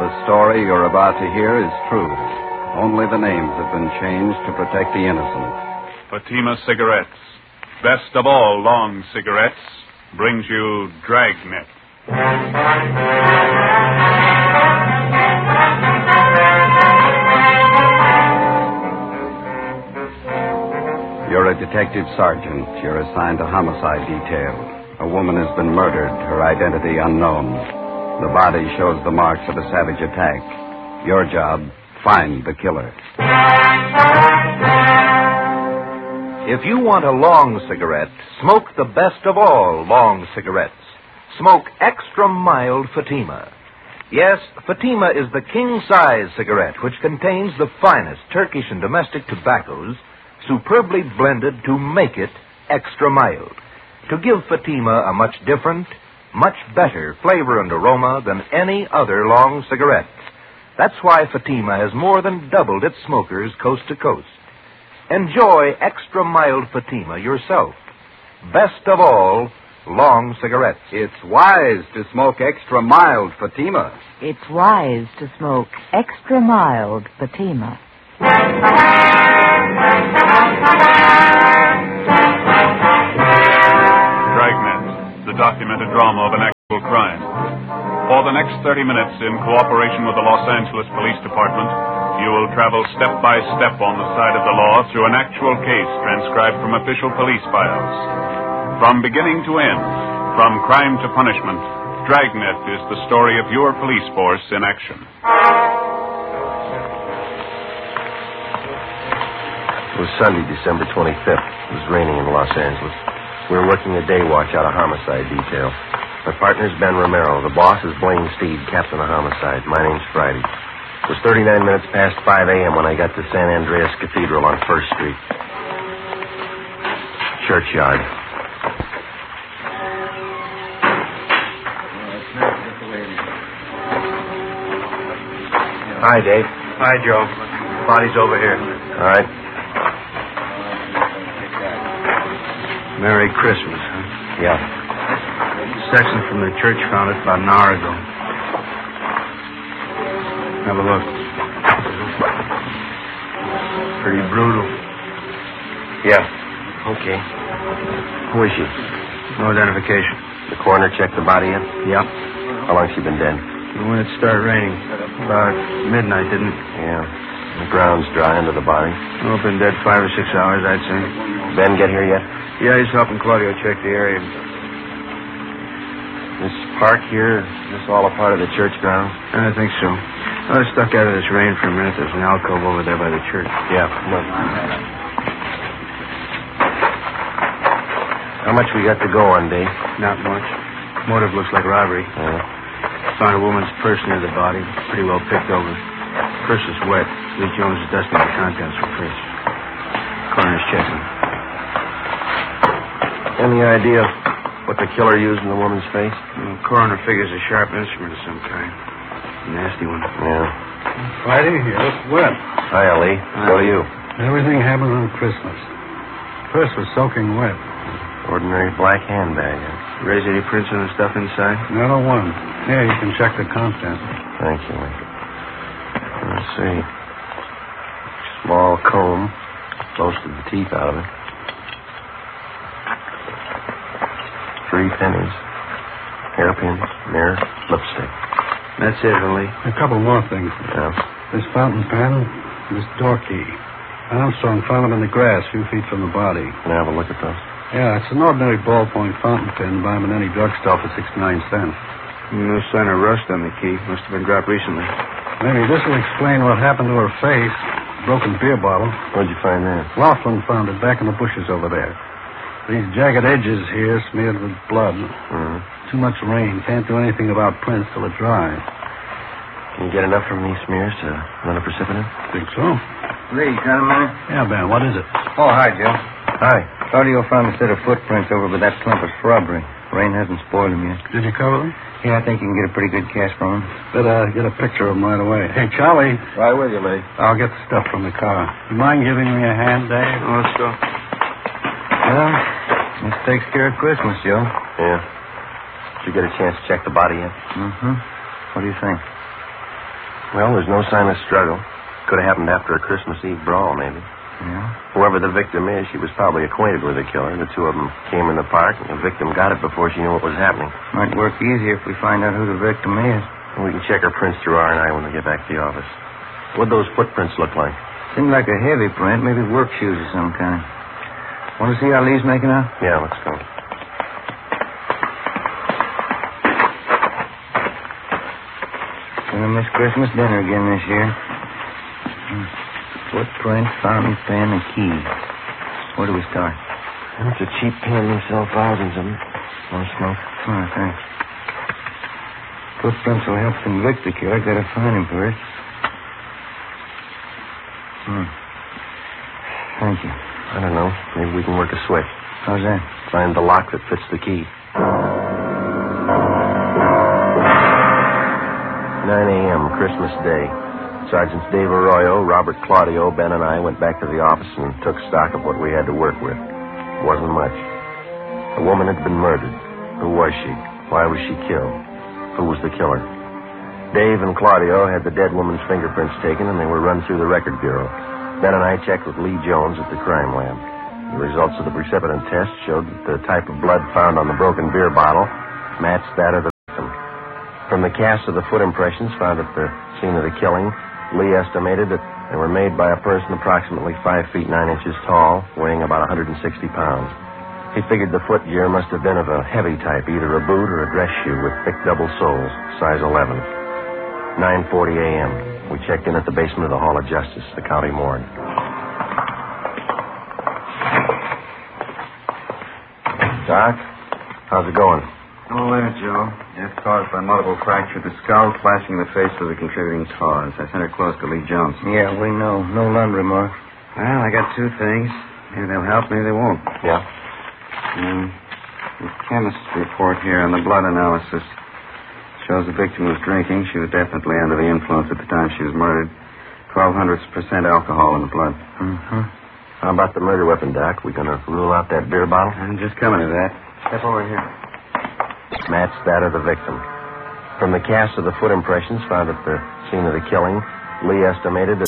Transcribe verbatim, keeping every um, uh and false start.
The story you're about to hear is true. Only the names have been changed to protect the innocent. Fatima Cigarettes, best of all long cigarettes, brings you Dragnet. You're a detective sergeant. You're assigned to homicide detail. A woman has been murdered, her identity unknown. The body shows the marks of a savage attack. Your job, find the killer. If you want a long cigarette, smoke the best of all long cigarettes. Smoke extra mild Fatima. Yes, Fatima is the king-size cigarette which contains the finest Turkish and domestic tobaccos superbly blended to make it extra mild, to give Fatima a much different, much better flavor and aroma than any other long cigarette. That's why Fatima has more than doubled its smokers coast to coast. Enjoy extra mild Fatima yourself. Best of all, long cigarettes. It's wise to smoke extra mild Fatima. It's wise to smoke extra mild Fatima. Dragnet, the documented drama of an actual crime. For the next thirty minutes, in cooperation with the Los Angeles Police Department, you will travel step by step on the side of the law through an actual case transcribed from official police files. From beginning to end, from crime to punishment, Dragnet is the story of your police force in action. It was Sunday, December twenty-fifth. It was raining in Los Angeles. We were working a day watch out of homicide detail. My partner's Ben Romero. The boss is Blaine Steed, captain of homicide. My name's Friday. It was thirty-nine minutes past five a.m. when I got to San Andreas Cathedral on First Street. Churchyard. Hi, Dave. Hi, Joe. Body's over here. All right. Merry Christmas, huh? Yeah. Section from the church found it about an hour ago. Have a look. Pretty brutal. Yeah. Okay. Who is she? No identification. The coroner checked the body in? Yeah. How long's she been dead? When it started raining. About midnight, didn't it? Yeah. The ground's dry under the body. Oh, been dead five or six hours, I'd say. Ben get here yet? Yeah, he's helping Claudio check the area. This park here, is this all a part of the church ground? I think so. I was stuck out of this rain for a minute. There's an alcove over there by the church. Yeah, look. How much we got to go on, Dave? Not much. Motive looks like robbery. Yeah. Found a woman's purse near the body. Pretty well picked over. Purse is wet. Lee Jones is dusting the contents for purse. Coroner's checking. Any idea what the killer used in the woman's face? The coroner figures a sharp instrument of some kind. A nasty one. Yeah. Friday, you look wet. Hi, Lee. So do you. Everything happened on Christmas. Purse was soaking wet. Ordinary black handbag. Huh? Raise any prints on the stuff inside? Not a one. Here, you can check the contents. Thank you, Lee. Let's see. Small comb. Most of the teeth out of it. Three pennies. Hairpins, mirror, lipstick. That's it, Lee. A couple more things. Yeah. This fountain pen, this door key. Armstrong found them in the grass a few feet from the body. Can I have a look at those? Yeah, it's an ordinary ballpoint fountain pen buy them in any drugstore for sixty-nine cents. No sign of rust on the key. Must have been dropped recently. Maybe this will explain what happened to her face. Broken beer bottle. Where'd you find that? Laughlin found it back in the bushes over there. These jagged edges here smeared with blood. Mm-hmm. Too much rain. Can't do anything about prints till it dries. Can you get enough from these smears to run a precipitant? Think so. Lee, got a minute? Yeah, Ben, what is it? Oh, hi, Joe. Hi. Claudio found a set of footprints over by that clump of shrubbery. Rain hasn't spoiled them yet. Did you cover them? Yeah, I think you can get a pretty good cast from them. Better get a picture of them right away. Hey, Charlie. Right with you, Lee. I'll get the stuff from the car. You mind giving me a hand, Dave? Oh, let's go. Well, this takes care of Christmas, Joe. Yeah. Did you get a chance to check the body yet? Mm-hmm. What do you think? Well, there's no sign of struggle. Could have happened after a Christmas Eve brawl, maybe. Yeah? Whoever the victim is, she was probably acquainted with the killer. The two of them came in the park, and the victim got it before she knew what was happening. Might work easier if we find out who the victim is. And we can check her prints through R and I when we get back to the office. What'd those footprints look like? Seemed like a heavy print, maybe work shoes of some kind. Want to see how Lee's making out? Yeah, let's go. Gonna miss Christmas dinner again this year. Hmm. Footprint, fountain pen, and key. Where do we start? It's a cheap pen. They sell thousands of them. Want to smoke? Oh, thanks. Footprints will help convict the killer. Gotta find him first. Hmm. Thank you. I don't know. Maybe we can work a switch. How's that? Find the lock that fits the key. nine a.m., Christmas Day. Sergeants Dave Arroyo, Robert Claudio, Ben, and I went back to the office and took stock of what we had to work with. It wasn't much. A woman had been murdered. Who was she? Why was she killed? Who was the killer? Dave and Claudio had the dead woman's fingerprints taken, and they were run through the record bureau. Ben and I checked with Lee Jones at the crime lab. The results of the precipitin test showed that the type of blood found on the broken beer bottle matched that of the victim. From the cast of the foot impressions found at the scene of the killing, Lee estimated that they were made by a person approximately five feet nine inches tall, weighing about one hundred sixty pounds. He figured the foot gear must have been of a heavy type, either a boot or a dress shoe with thick double soles, size eleven. nine forty a.m. We checked in at the basement of the Hall of Justice, the county morgue. Doc, how's it going? Oh, there, Joe. Death caused by multiple fracture of the skull, flashing in the face was a contributing cause. I sent her close to Lee Jones. Yeah, we know. No laundry mark. Well, I got two things. Maybe they'll help, maybe they won't. Yeah? Um, the chemist's report here on the blood analysis shows the victim was drinking. She was definitely under the influence at the time she was murdered. twelve hundredths percent alcohol in the blood. Mm-hmm. How about the murder weapon, Doc? We gonna rule out that beer bottle? I'm just coming to that. Step over here. Matched that of the victim. From the cast of the foot impressions found at the scene of the killing, Lee estimated that